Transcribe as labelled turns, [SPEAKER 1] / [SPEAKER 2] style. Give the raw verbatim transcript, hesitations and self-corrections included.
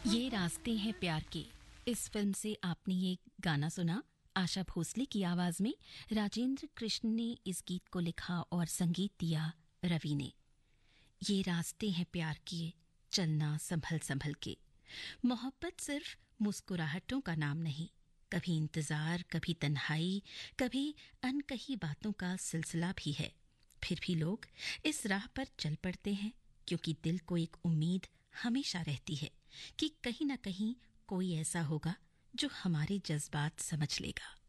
[SPEAKER 1] ये रास्ते हैं प्यार के। इस फिल्म से आपने ये गाना सुना। आशा भोसले की आवाज में राजेंद्र कृष्ण ने इस गीत को लिखा और संगीत दिया रवि ने। ये रास्ते हैं प्यार के, चलना संभल संभल के। मोहब्बत सिर्फ मुस्कुराहटों का नाम नहीं, कभी इंतजार, कभी तन्हाई, कभी अनकही बातों का सिलसिला भी है। फिर भी लोग इस राह पर चल पड़ते हैं क्योंकि दिल को एक उम्मीद हमेशा रहती है कि कहीं ना कहीं कोई ऐसा होगा जो हमारे जज्बात समझ लेगा।